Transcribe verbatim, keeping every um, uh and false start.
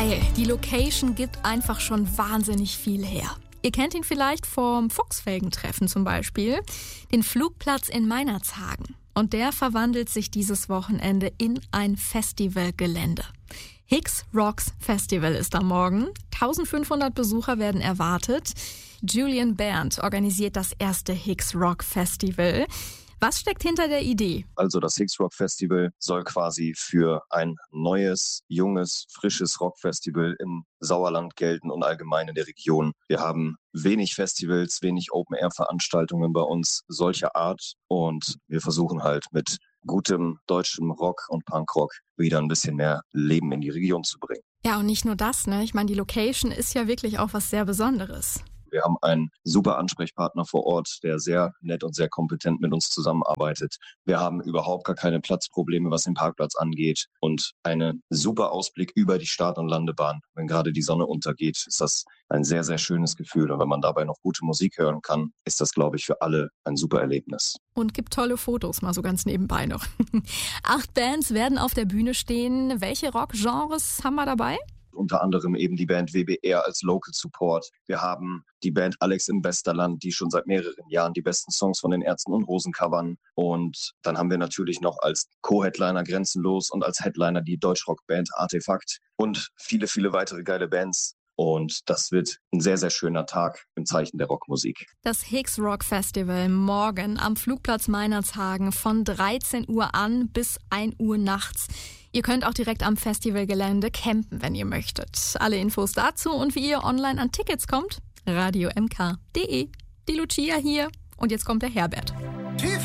geil. Die Location gibt einfach schon wahnsinnig viel her. Ihr kennt ihn vielleicht vom Fuchsfelgentreffen zum Beispiel, den Flugplatz in Meinerzhagen. Und der verwandelt sich dieses Wochenende in ein Festivalgelände. Hicks Rocks Festival ist am Morgen. eintausendfünfhundert Besucher werden erwartet. Julian Berndt organisiert das erste Hicks Rock Festival. Was steckt hinter der Idee? Also das Hicks Rock Festival soll quasi für ein neues, junges, frisches Rockfestival im Sauerland gelten und allgemein in der Region. Wir haben wenig Festivals, wenig Open-Air-Veranstaltungen bei uns solcher Art und wir versuchen halt mit gutem deutschem Rock und Punkrock wieder ein bisschen mehr Leben in die Region zu bringen. Ja, und nicht nur das, ne? Ich meine, die Location ist ja wirklich auch was sehr Besonderes. Wir haben einen super Ansprechpartner vor Ort, der sehr nett und sehr kompetent mit uns zusammenarbeitet. Wir haben überhaupt gar keine Platzprobleme, was den Parkplatz angeht und einen super Ausblick über die Start- und Landebahn. Wenn gerade die Sonne untergeht, ist das ein sehr, sehr schönes Gefühl. Und wenn man dabei noch gute Musik hören kann, ist das, glaube ich, für alle ein super Erlebnis. Und gibt tolle Fotos, mal so ganz nebenbei noch. Acht Bands werden auf der Bühne stehen. Welche Rockgenres haben wir dabei? Unter anderem eben die Band W B R als Local Support. Wir haben die Band Alex im Westerland, die schon seit mehreren Jahren die besten Songs von den Ärzten und Rosen covern. Und dann haben wir natürlich noch als Co-Headliner Grenzenlos und als Headliner die Deutschrock-Band Artefakt und viele, viele weitere geile Bands. Und das wird ein sehr, sehr schöner Tag im Zeichen der Rockmusik. Das Hicks Rock Festival morgen am Flugplatz Meinerzhagen von dreizehn Uhr an bis ein Uhr nachts. Ihr könnt auch direkt am Festivalgelände campen, wenn ihr möchtet. Alle Infos dazu und wie ihr online an Tickets kommt, radio m k punkt d e. Die Lucia hier und jetzt kommt der Herbert. Tief